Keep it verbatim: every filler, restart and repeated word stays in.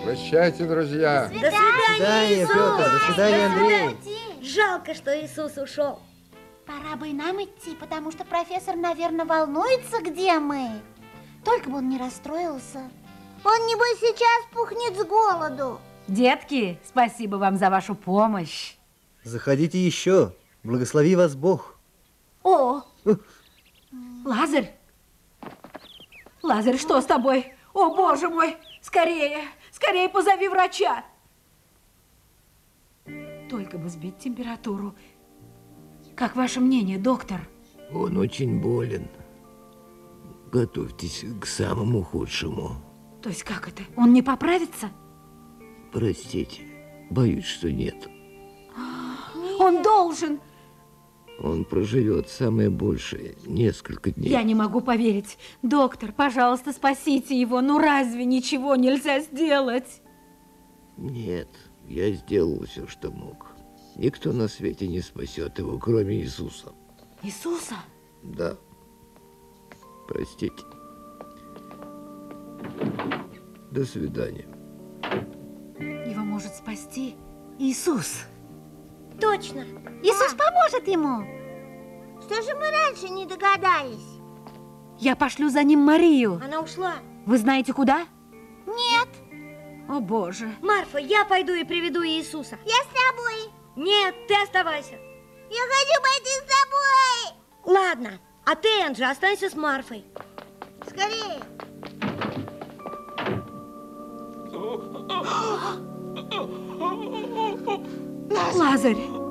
Прощайте, друзья. До свидания, Иисус. Петр. До свидания, Андрей. Жалко, что Иисус ушел. Пора бы и нам идти, потому что профессор, наверное, волнуется, где мы. Только бы он не расстроился. Он, небось, сейчас пухнет с голоду. Детки, спасибо вам за вашу помощь. Заходите еще. Благослови вас Бог. О, Лазарь. Лазарь, что с тобой? О, боже мой, скорее, скорее позови врача. Только бы сбить температуру. Как ваше мнение, доктор? Он очень болен. Готовьтесь к самому худшему. То есть как это? Он не поправится? Простите, боюсь, что нет. Он должен. Он проживет самое большее несколько дней. Я не могу поверить. Доктор, пожалуйста, спасите его. Ну разве ничего нельзя сделать? Нет, я сделал все, что мог. Никто на свете не спасет его, кроме Иисуса. Иисуса? Да. Простите. До свидания. Его может спасти Иисус. Точно. Иисус поможет ему. Что же мы раньше не догадались? Я пошлю за ним Марию. Она ушла. Вы знаете, куда? Нет. О, Боже. Марфа, я пойду и приведу Иисуса. Я с тобой. Нет, ты оставайся. Я хочу пойти с тобой. Ладно, а ты, Энджи, останься с Марфой. Скорее. Лазарь.